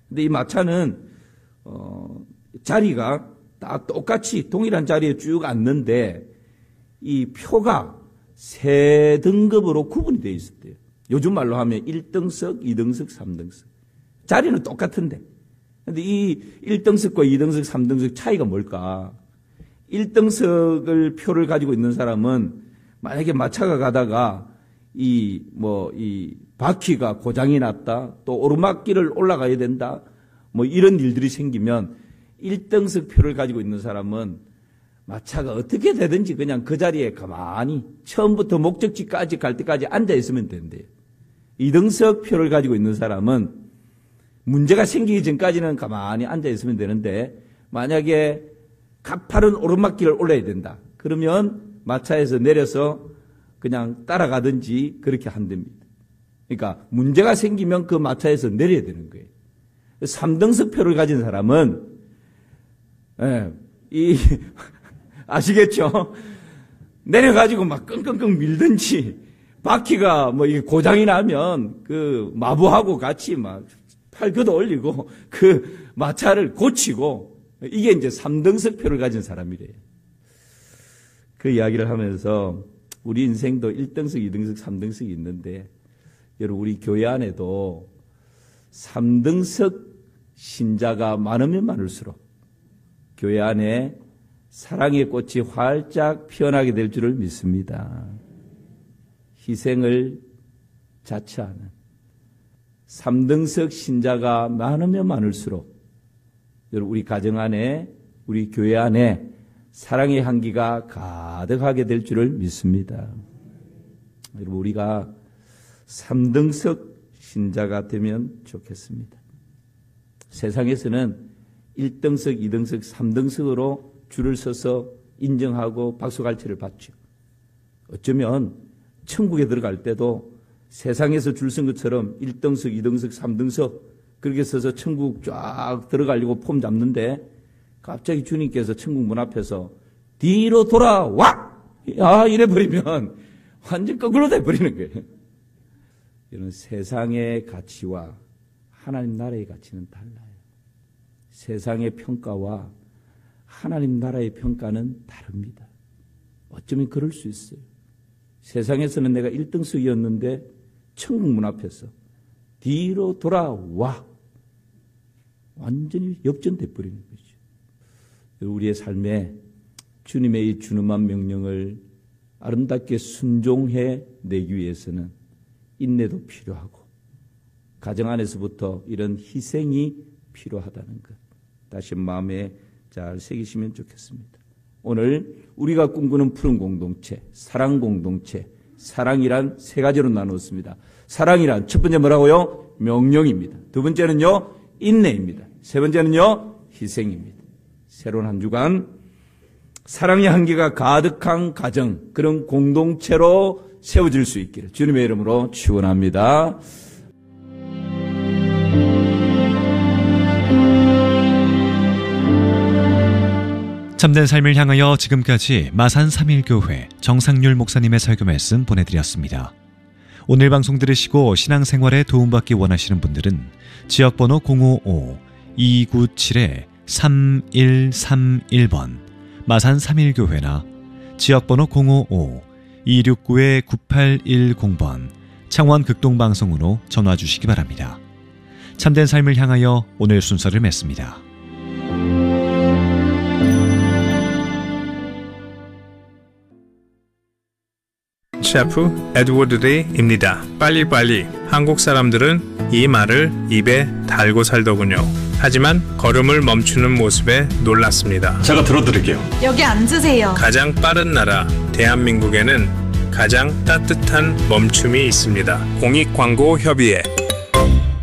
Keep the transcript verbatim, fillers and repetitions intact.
근데 이 마차는 어, 자리가 다 똑같이 동일한 자리에 쭉 앉는데 이 표가 세 등급으로 구분이 되어 있었대요. 요즘 말로 하면 일 등석, 이 등석, 삼 등석. 자리는 똑같은데. 근데 이 일 등석과 이 등석, 삼 등석 차이가 뭘까? 일 등석을 표를 가지고 있는 사람은 만약에 마차가 가다가 이, 뭐, 이 바퀴가 고장이 났다, 또 오르막길을 올라가야 된다, 뭐 이런 일들이 생기면 일 등석 표를 가지고 있는 사람은 마차가 어떻게 되든지 그냥 그 자리에 가만히 처음부터 목적지까지 갈 때까지 앉아 있으면 된대요. 이 등석 표를 가지고 있는 사람은 문제가 생기기 전까지는 가만히 앉아 있으면 되는데 만약에 가파른 오르막길을 올라야 된다. 그러면 마차에서 내려서 그냥 따라가든지 그렇게 한답니다. 그러니까 문제가 생기면 그 마차에서 내려야 되는 거예요. 삼 등석 표를 가진 사람은 예, 이 아시겠죠? 내려가지고 막 끙끙끙 밀든지 바퀴가 뭐 이게 고장이 나면 그 마부하고 같이 막 팔 걷어 올리고 그 마차를 고치고 이게 이제 삼 등석 표를 가진 사람이래요. 그 이야기를 하면서 우리 인생도 일 등석, 이 등석, 삼 등석이 있는데 여러분 우리 교회 안에도 삼 등석 신자가 많으면 많을수록 교회 안에 사랑의 꽃이 활짝 피어나게 될 줄을 믿습니다. 희생을 자처하는 삼 등석 신자가 많으면 많을수록 여러분 우리 가정 안에 우리 교회 안에 사랑의 향기가 가득하게 될 줄을 믿습니다. 여러분 우리가 삼 등석 신자가 되면 좋겠습니다. 세상에서는 일 등석, 이 등석, 삼 등석으로 줄을 서서 인정하고 박수갈채를 받죠. 어쩌면 천국에 들어갈 때도 세상에서 줄 선 것처럼 일 등석, 이 등석, 삼 등석 그렇게 서서 천국 쫙 들어가려고 폼 잡는데 갑자기 주님께서 천국 문 앞에서 뒤로 돌아와! 야, 이래버리면 완전 거꾸로 돼버리는 거예요. 이런 세상의 가치와 하나님 나라의 가치는 달라요. 세상의 평가와 하나님 나라의 평가는 다릅니다. 어쩌면 그럴 수 있어요. 세상에서는 내가 일 등석이었는데 천국 문 앞에서 뒤로 돌아와. 완전히 역전돼 버리는 거죠. 우리의 삶에 주님의 이 준엄한 명령을 아름답게 순종해 내기 위해서는 인내도 필요하고 가정 안에서부터 이런 희생이 필요하다는 것. 다시 마음에 잘 새기시면 좋겠습니다. 오늘 우리가 꿈꾸는 푸른 공동체, 사랑 공동체, 사랑이란 세 가지로 나누었습니다. 사랑이란 첫 번째 뭐라고요? 명령입니다. 두 번째는요, 인내입니다. 세 번째는요, 희생입니다. 새로운 한 주간 사랑의 향기가 가득한 가정, 그런 공동체로 세워질 수 있기를 주님의 이름으로 축원합니다. 참된 삶을 향하여 지금까지 마산 삼일교회 정상률 목사님의 설교 말씀 보내드렸습니다. 오늘 방송 들으시고 신앙생활에 도움받기 원하시는 분들은 지역번호 공오오 이구칠 삼일삼일 번 마산 삼일교회나 지역번호 공오오 이육구 구팔일공 번 창원 극동방송으로 전화 주시기 바랍니다. 참된 삶을 향하여 오늘 순서를 맺습니다. 셰프 에드워드 레이입니다. 빨리빨리. 한국 사람들은 이 말을 입에 달고 살더군요. 하지만 걸음을 멈추는 모습에 놀랐습니다. 제가 들어드릴게요. 여기 앉으세요. 가장 빠른 나라 대한민국에는 가장 따뜻한 멈춤이 있습니다. 공익광고협의회